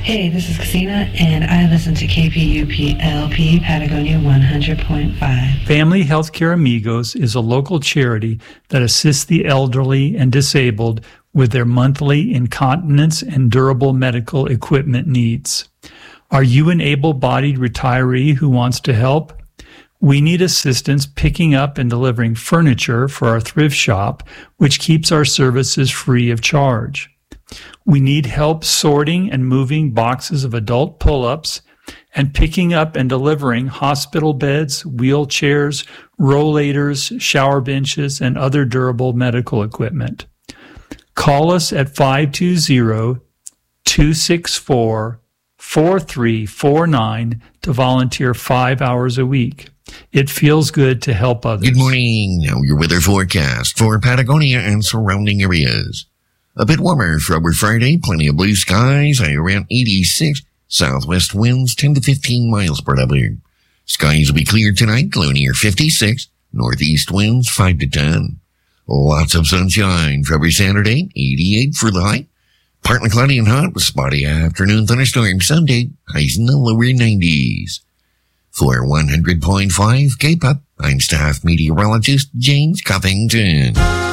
Hey, this is Christina, and I listen to KPUP-LP Patagonia 100.5. Family Healthcare Amigos is a local charity that assists the elderly and disabled with their monthly incontinence and durable medical equipment needs. Are you an able-bodied retiree who wants to help? We need assistance picking up and delivering furniture for our thrift shop, which keeps our services free of charge. We need help sorting and moving boxes of adult pull-ups and picking up and delivering hospital beds, wheelchairs, rollators, shower benches, and other durable medical equipment. Call us at 520-264-4349 to volunteer 5 hours a week. It feels good to help others. Good morning. Now your weather forecast for Patagonia and surrounding areas. A bit warmer for our Friday, plenty of blue skies, high around 86, southwest winds 10 to 15 miles per hour. Skies will be clear tonight, low near 56, northeast winds 5 to 10. Lots of sunshine for our Saturday, 88 for the high. Partly cloudy and hot with spotty afternoon thunderstorm Sunday, highs in the lower 90s. For 100.5 K-Pop, I'm staff meteorologist James Covington.